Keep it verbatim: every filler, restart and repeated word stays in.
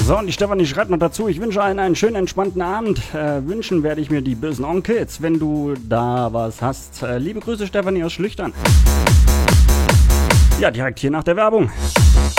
So, und die Stefanie schreibt noch dazu, ich wünsche allen einen schönen, entspannten Abend. Äh, wünschen werde ich mir die bösen Onkels, wenn du da was hast. Äh, liebe Grüße, Stefanie aus Schlüchtern. Ja, direkt hier nach der Werbung.